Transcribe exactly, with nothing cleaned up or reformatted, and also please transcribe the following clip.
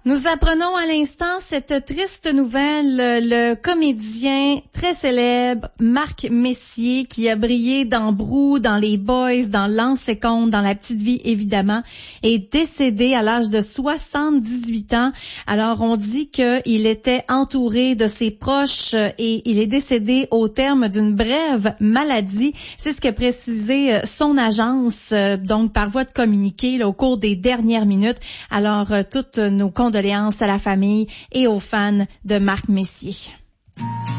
Nous apprenons à l'instant cette triste nouvelle. Le comédien très célèbre Marc Messier, qui a brillé dans Brou, dans Les Boys, dans L'An Seconde, dans La Petite Vie évidemment, est décédé à l'âge de soixante-dix-huit ans. Alors on dit qu'il était entouré de ses proches et il est décédé au terme d'une brève maladie. C'est ce que précisé son agence, donc par voie de communiqué là, au cours des dernières minutes. Alors toutes nos condoléances à la famille et aux fans de Marc Messier.